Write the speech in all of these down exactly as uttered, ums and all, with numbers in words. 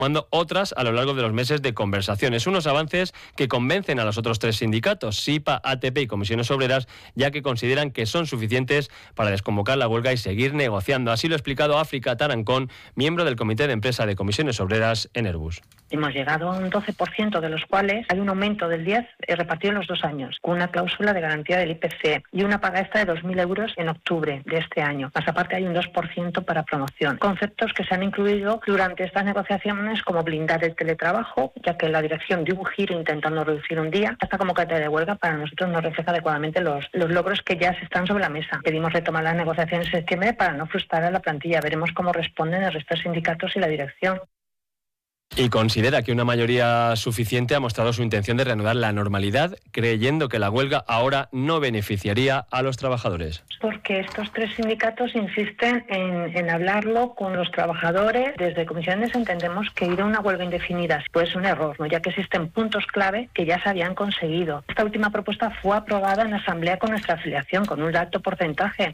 tomando otras a lo largo de los meses de conversaciones. Unos avances que convencen a los otros tres sindicatos, S I P A, A T P y Comisiones Obreras, ya que consideran que son suficientes para desconvocar la huelga y seguir negociando. Así lo ha explicado África Tarancón, miembro del Comité de Empresa de Comisiones Obreras en Airbus. Hemos llegado a un doce por ciento, de los cuales hay un aumento del diez por ciento repartido en los dos años, con una cláusula de garantía del I P C y una paga extra de dos mil euros en octubre de este año. Más aparte hay un dos por ciento para promoción. Conceptos que se han incluido durante estas negociaciones como blindar el teletrabajo, ya que la dirección dio un giro intentando reducir un día. Esta convocatoria de huelga para nosotros no refleja adecuadamente los, los logros que ya se están sobre la mesa. Pedimos retomar las negociaciones en septiembre para no frustrar a la plantilla. Veremos cómo responden el resto de sindicatos y la dirección. Y considera que una mayoría suficiente ha mostrado su intención de reanudar la normalidad, creyendo que la huelga ahora no beneficiaría a los trabajadores. Porque estos tres sindicatos insisten en, en hablarlo con los trabajadores. Desde comisiones entendemos que ir a una huelga indefinida puede ser un error, ¿no? Ya que existen puntos clave que ya se habían conseguido. Esta última propuesta fue aprobada en asamblea con nuestra afiliación, con un alto porcentaje.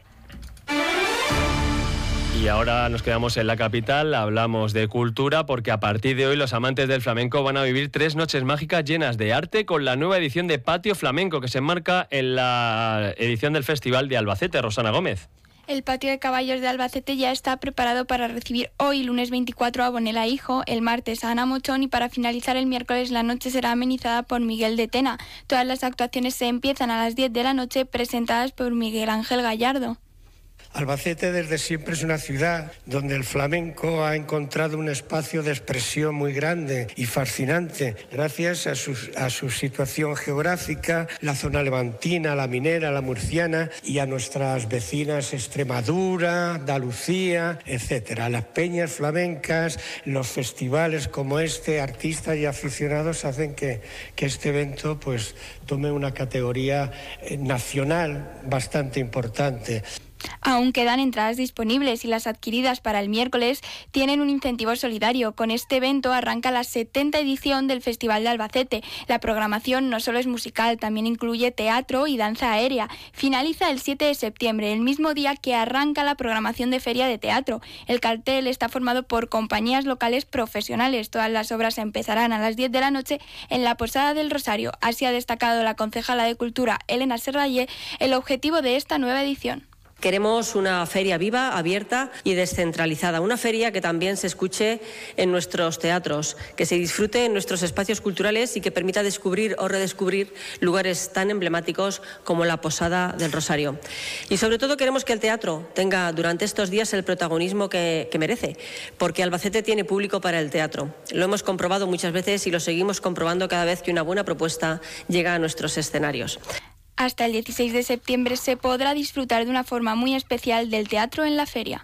Y ahora nos quedamos en la capital, hablamos de cultura, porque a partir de hoy los amantes del flamenco van a vivir tres noches mágicas llenas de arte con la nueva edición de Patio Flamenco, que se enmarca en la edición del Festival de Albacete. Rosana Gómez. El Patio de Caballos de Albacete ya está preparado para recibir hoy, lunes veinticuatro, a Bonela Hijo, el martes a Ana Mochón y para finalizar el miércoles la noche será amenizada por Miguel de Tena. Todas las actuaciones se empiezan a las diez de la noche, presentadas por Miguel Ángel Gallardo. Albacete desde siempre es una ciudad donde el flamenco ha encontrado un espacio de expresión muy grande y fascinante gracias a su, a su situación geográfica, la zona levantina, la minera, la murciana y a nuestras vecinas Extremadura, Andalucía, etcétera. Las peñas flamencas, los festivales como este, artistas y aficionados hacen que, que este evento pues tome una categoría nacional bastante importante. Aún quedan entradas disponibles y las adquiridas para el miércoles tienen un incentivo solidario. Con este evento arranca la setenta edición del Festival de Albacete. La programación no solo es musical, también incluye teatro y danza aérea. Finaliza el siete de septiembre, el mismo día que arranca la programación de Feria de Teatro. El cartel está formado por compañías locales profesionales. Todas las obras empezarán a las diez de la noche en la Posada del Rosario. Así ha destacado la concejala de Cultura, Elena Serrallé, el objetivo de esta nueva edición. Queremos una feria viva, abierta y descentralizada. Una feria que también se escuche en nuestros teatros, que se disfrute en nuestros espacios culturales y que permita descubrir o redescubrir lugares tan emblemáticos como la Posada del Rosario. Y sobre todo queremos que el teatro tenga durante estos días el protagonismo que, que merece, porque Albacete tiene público para el teatro. Lo hemos comprobado muchas veces y lo seguimos comprobando cada vez que una buena propuesta llega a nuestros escenarios. Hasta el dieciséis de septiembre se podrá disfrutar de una forma muy especial del teatro en la feria.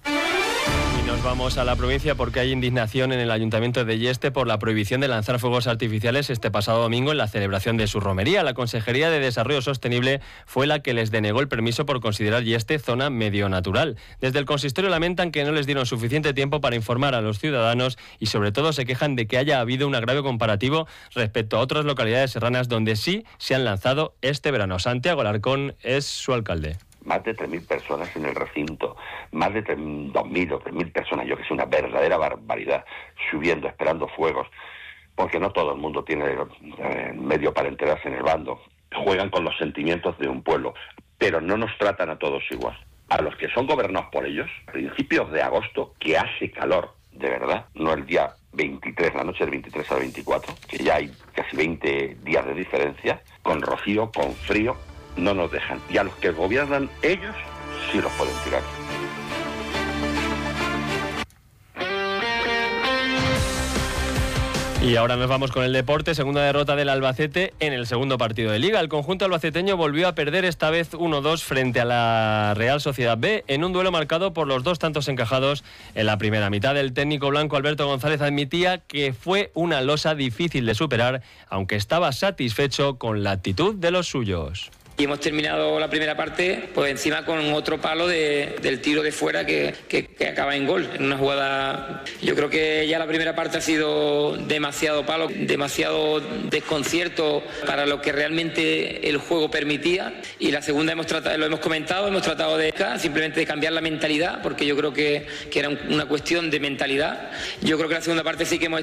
Y nos vamos a la provincia porque hay indignación en el Ayuntamiento de Yeste por la prohibición de lanzar fuegos artificiales este pasado domingo en la celebración de su romería. La Consejería de Desarrollo Sostenible fue la que les denegó el permiso por considerar Yeste zona medio natural. Desde el consistorio lamentan que no les dieron suficiente tiempo para informar a los ciudadanos y sobre todo se quejan de que haya habido un agravio comparativo respecto a otras localidades serranas donde sí se han lanzado este verano. Santiago Alarcón es su alcalde. Más de tres mil personas en el recinto, más de dos mil o tres mil personas, yo que sé, una verdadera barbaridad, subiendo, esperando fuegos, porque no todo el mundo tiene eh, medio para enterarse en el bando. Juegan con los sentimientos de un pueblo, pero no nos tratan a todos igual. A los que son gobernados por ellos, a principios de agosto, que hace calor, de verdad, no el día veintitrés, la noche del veintitrés al veinticuatro, que ya hay casi veinte días de diferencia, con rocío, con frío, no nos dejan. Y a los que gobiernan ellos, sí los pueden tirar. Y ahora nos vamos con el deporte. Segunda derrota del Albacete en el segundo partido de Liga. El conjunto albaceteño volvió a perder esta vez uno dos frente a la Real Sociedad B en un duelo marcado por los dos tantos encajados en la primera mitad. El técnico blanco Alberto González admitía que fue una losa difícil de superar, aunque estaba satisfecho con la actitud de los suyos. Y hemos terminado la primera parte, pues encima con otro palo de, del tiro de fuera que, que, que acaba en gol, en una jugada. Yo creo que ya la primera parte ha sido demasiado palo, demasiado desconcierto para lo que realmente el juego permitía. Y la segunda hemos tratado, lo hemos comentado, hemos tratado de simplemente de cambiar la mentalidad, porque yo creo que, que era una cuestión de mentalidad. Yo creo que la segunda parte sí que hemos